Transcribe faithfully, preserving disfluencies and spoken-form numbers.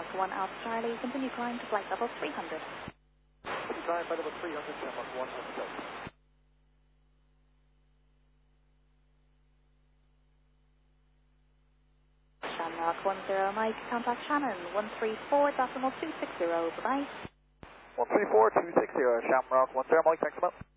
Shamrock one Alpha Charlie, continue climb to flight level three hundred. Continue climb flight level three hundred, Shamrock one Alpha Charlie. Shamrock one zero Mike, contact Shannon one three four decimal two six zero, bye bye. one three four two six zero, Shamrock one zero Mike, thanks a lot.